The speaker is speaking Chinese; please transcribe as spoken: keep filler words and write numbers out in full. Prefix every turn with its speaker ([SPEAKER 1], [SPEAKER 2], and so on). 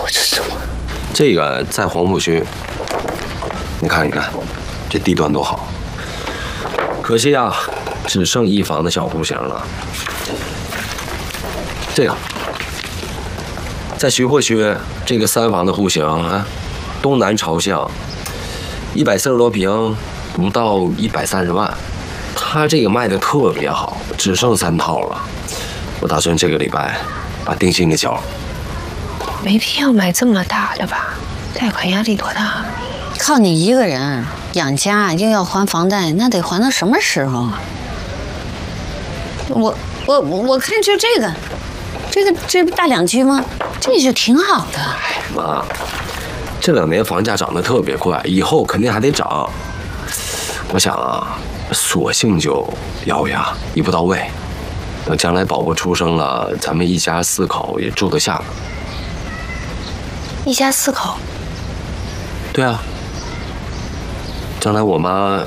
[SPEAKER 1] 这怎么？
[SPEAKER 2] 这个在黄浦区，你看，你看，这地段多好。可惜啊，只剩一房的小户型了。这个，在徐汇区这个三房的户型啊，东南朝向，一百四十多平，不到一百三十万。他这个卖的特别好，只剩三套了。我打算这个礼拜把定金给交了。
[SPEAKER 1] 没必要买这么大的吧？贷款压力多大？
[SPEAKER 3] 靠你一个人养家，又要还房贷，那得还到什么时候啊？我我我看就这个，这个这不大两居吗？这就挺好的。
[SPEAKER 2] 哎妈，这两年房价涨得特别快，以后肯定还得涨。我想啊，索性就咬牙一步到位，等将来宝宝出生了，咱们一家四口也住得下了。
[SPEAKER 1] 一家四口？
[SPEAKER 2] 对啊，将来我妈